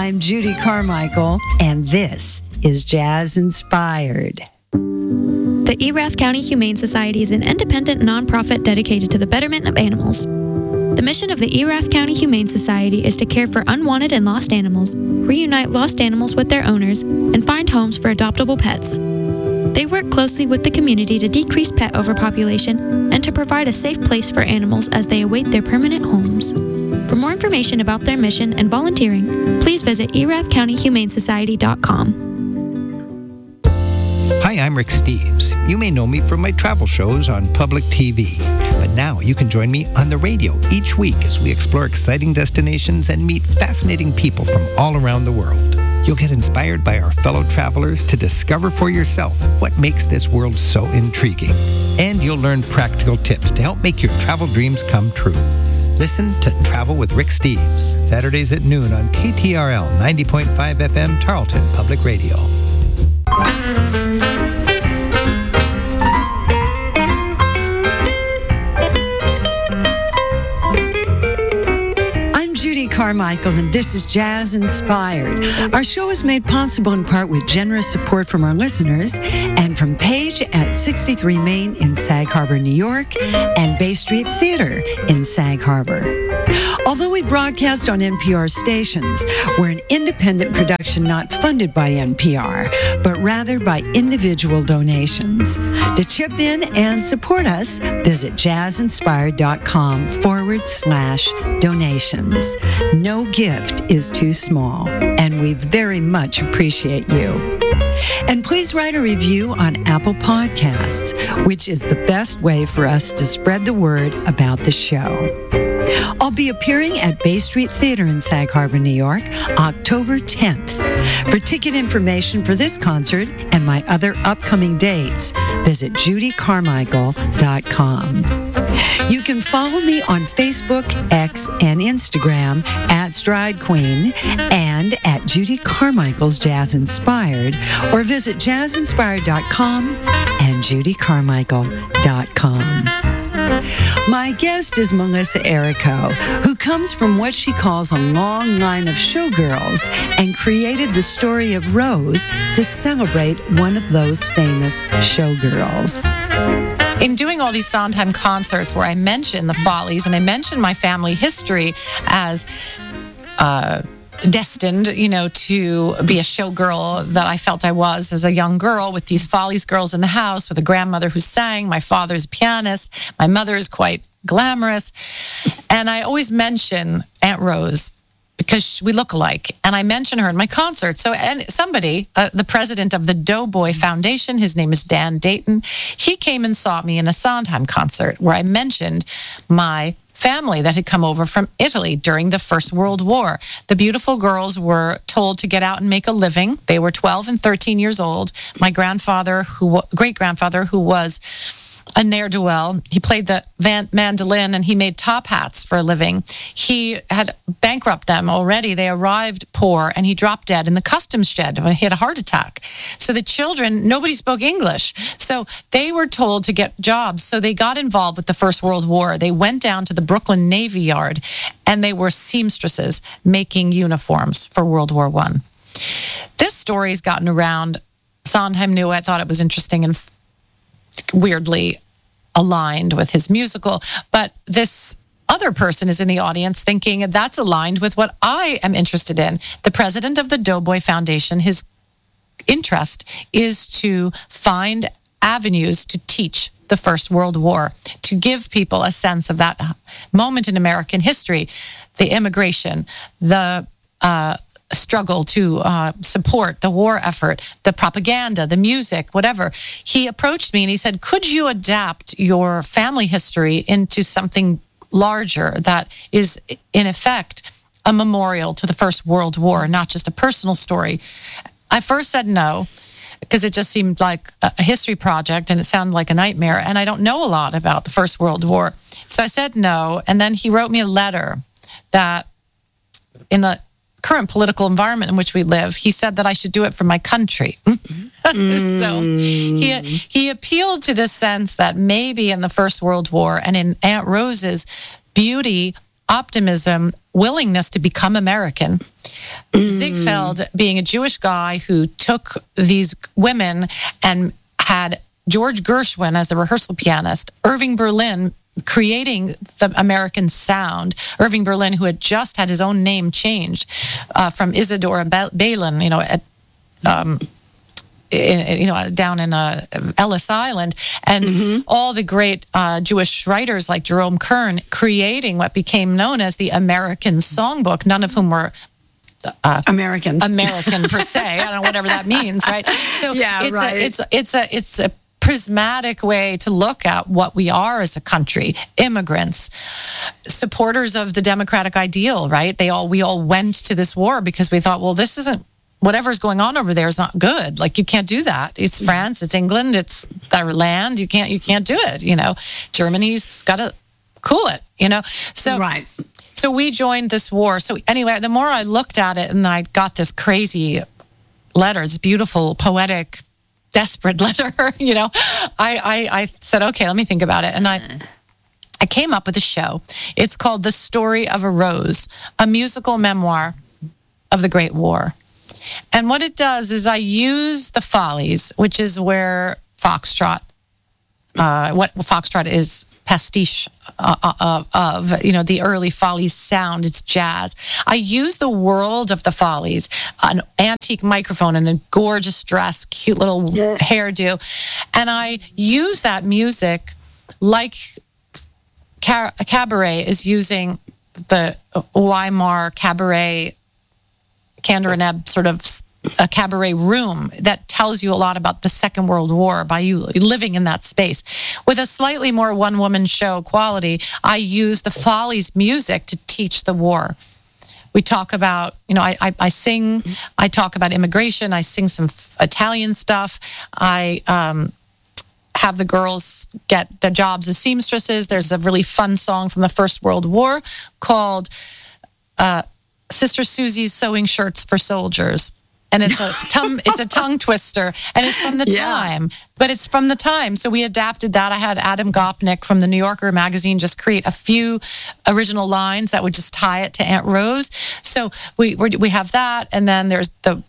I'm Judy Carmichael, and this is Jazz Inspired. The Erath County Humane Society is an independent nonprofit dedicated to the betterment of animals. The mission of the Erath County Humane Society is to care for unwanted and lost animals, reunite lost animals with their owners, and find homes for adoptable pets. They work closely with the community to decrease pet overpopulation and to provide a safe place for animals as they await their permanent homes. For more information about their mission and volunteering, please visit erathcountyhumanesociety.com. Hi, I'm Rick Steves. You may know me from my travel shows on public TV, but now you can join me on the radio each week as we explore exciting destinations and meet fascinating people from all around the world. You'll get inspired by our fellow travelers to discover for yourself what makes this world so intriguing. And you'll learn practical tips to help make your travel dreams come true. Listen to Travel with Rick Steves, Saturdays at noon on KTRL 90.5 FM Tarleton Public Radio. Carmichael, and this is Jazz Inspired. Our show is made possible in part with generous support from our listeners and from Page at 63 Main in Sag Harbor, New York, and Bay Street Theater in Sag Harbor. Although we broadcast on NPR stations, we're an independent production not funded by NPR, but rather by individual donations. To chip in and support us, visit jazzinspired.com/donations. No gift is too small, and we very much appreciate you. And please write a review on Apple Podcasts, which is the best way for us to spread the word about the show. I'll be appearing at Bay Street Theater in Sag Harbor, New York, October 10th. For ticket information for this concert and my other upcoming dates, visit judycarmichael.com. You can follow me on Facebook, X, and Instagram at Stride Queen and at Judy Carmichael's Jazz Inspired, or visit jazzinspired.com and judycarmichael.com. My guest is Melissa Errico, who comes from what she calls a long line of showgirls and created the story of Rose to celebrate one of those famous showgirls. In doing all these Sondheim concerts where I mention the Follies and I mention my family history as destined, to be a showgirl that I felt I was as a young girl, with these Follies girls in the house, with a grandmother who sang, my father's a pianist, my mother is quite glamorous. And I always mention Aunt Rose because we look alike. And I mention her in my concerts. So, and somebody, the president of the Doughboy Foundation, his name is Dan Dayton, he came and saw me in a Sondheim concert where I mentioned my family that had come over from Italy during the First World War. The beautiful girls were told to get out and make a living. They were 12 and 13 years old. My great-grandfather, who was a ne'er-do-well, he played the mandolin and he made top hats for a living. He had bankrupted them already. They arrived poor and he dropped dead in the customs shed. He had a heart attack. So the children, nobody spoke English. So they were told to get jobs. So they got involved with the First World War. They went down to the Brooklyn Navy Yard and they were seamstresses making uniforms for World War I. This story's gotten around. Sondheim knew it, thought it was interesting and weirdly aligned with his musical, but this other person is in the audience thinking that's aligned with what I am interested in. The president of the Doughboy Foundation, his interest is to find avenues to teach the First World War, to give people a sense of that moment in American history, the immigration, the struggle to support the war effort, the propaganda, the music, whatever. He approached me and he said, could you adapt your family history into something larger that is, in effect, a memorial to the First World War, not just a personal story? I first said no, because it just seemed like a history project and it sounded like a nightmare, and I don't know a lot about the First World War. So I said no, and then he wrote me a letter that, in the current political environment in which we live, he said that I should do it for my country. So he appealed to this sense that maybe in the First World War and in Aunt Rose's beauty, optimism, willingness to become American, Ziegfeld, being a Jewish guy who took these women and had George Gershwin as the rehearsal pianist, Irving Berlin creating the American sound. Irving Berlin, who had just had his own name changed from Isadora Balin, down in Ellis Island, and all the great Jewish writers like Jerome Kern creating what became known as the American Songbook, none of whom were American per se. I don't know, whatever that means, right? So it's a prismatic way to look at what we are as a country. Immigrants, supporters of the democratic ideal, right? We all went to this war because we thought, well, this isn't, whatever's going on over there is not good. Like, you can't do that. It's France, it's England, it's their land. You can't do it. Germany's got to cool it. So right. So we joined this war. So anyway, the more I looked at it, and I got this crazy letter, this beautiful, poetic, desperate letter, I said, okay, let me think about it. And I came up with a show. It's called The Story of a Rose, a musical memoir of the Great War. And what it does is I use the Follies, which is where Foxtrot, what Foxtrot is pastiche of the early Follies sound. It's jazz. I use the world of the Follies, an antique microphone and a gorgeous dress, cute little hairdo, and I use that music like cabaret is using the Weimar cabaret, Kander and Ebb sort of a cabaret room that tells you a lot about the Second World War by you living in that space. With a slightly more one-woman show quality, I use the Follies music to teach the war. We talk about, I sing, I talk about immigration, I sing some Italian stuff, I have the girls get their jobs as seamstresses. There's a really fun song from the First World War called Sister Susie's Sewing Shirts for Soldiers. And it's a tongue twister, and it's from the time. But it's from the time, so we adapted that. I had Adam Gopnik from the New Yorker magazine just create a few original lines that would just tie it to Aunt Rose. So we have that, and then there's the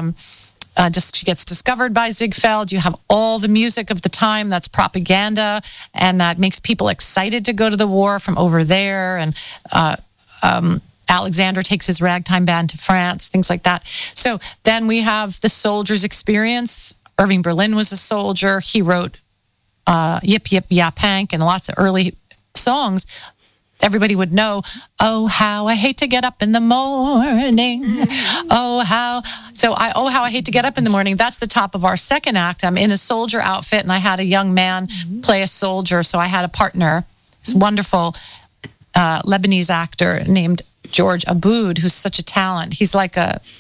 she gets discovered by Ziegfeld. You have all the music of the time that's propaganda, and that makes people excited to go to the war from over there, and Alexander takes his ragtime band to France, things like that. So then we have the soldier's experience. Irving Berlin was a soldier. He wrote Yip Yip Yap Hank and lots of early songs. Everybody would know, oh, how I hate to get up in the morning. Oh, how I hate to get up in the morning. That's the top of our second act. I'm in a soldier outfit, and I had a young man play a soldier. So I had a partner, this wonderful Lebanese actor named George Aboud, who's such a talent. He's like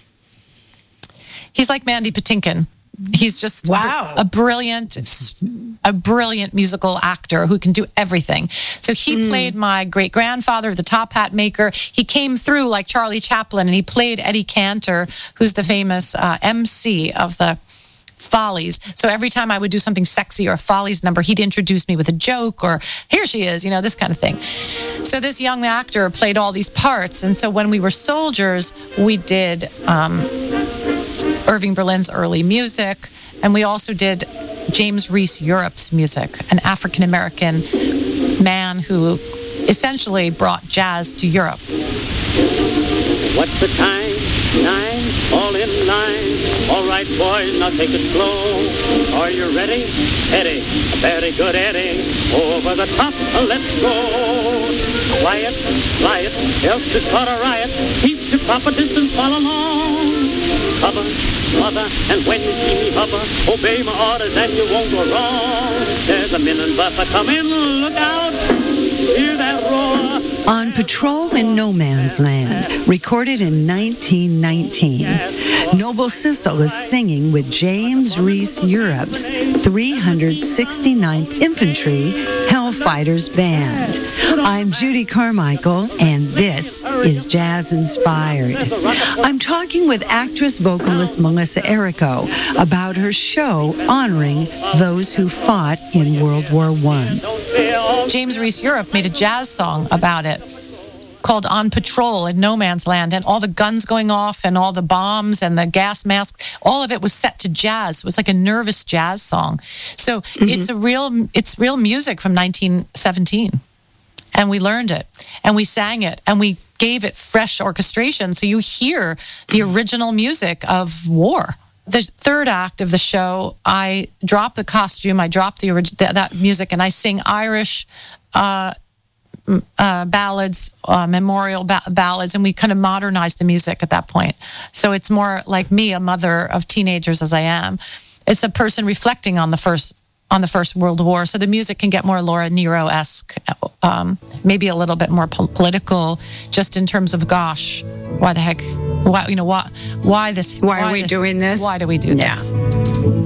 Mandy Patinkin. He's just a brilliant musical actor who can do everything. So he played my great-grandfather, the top hat maker. He came through like Charlie Chaplin, and he played Eddie Cantor, who's the famous MC of the Follies. So every time I would do something sexy or a Follies number, he'd introduce me with a joke, or here she is, this kind of thing. So this young actor played all these parts. And so when we were soldiers, we did Irving Berlin's early music, and we also did James Reese Europe's music, an African-American man who essentially brought jazz to Europe. What's the time? 9, all in line. All right, boys, now take it slow. Are you ready? Eddie, very good, Eddie. Over the top, let's go. Quiet, else it's caught a riot. Keep your proper distance, follow along. Cover, mother, and when you see me hover, obey my orders and you won't go wrong. There's a minute buffer coming, look out. Hear that roar. On Patrol in No Man's Land, recorded in 1919, Noble Sissle is singing with James Reese Europe's 369th Infantry Hellfighters Band. I'm Judy Carmichael, and this is Jazz Inspired. I'm talking with actress-vocalist Melissa Errico about her show honoring those who fought in World War I. James Reese Europe made a jazz song about it. called On Patrol in No Man's Land, and all the guns going off and all the bombs and the gas masks, all of it was set to jazz. It was like a nervous jazz song. So it's real music from 1917. And we learned it, and we sang it, and we gave it fresh orchestration. So you hear the original music of war. The third act of the show, I drop the costume, I drop that music, and I sing Irish ballads, memorial ballads, and we kind of modernized the music at that point. So it's more like me, a mother of teenagers as I am. It's a person reflecting on the First World War. So the music can get more Laura Nyro-esque, maybe a little bit more political, just in terms of, gosh, why the heck, why this? Why are we doing this? Why do we do this?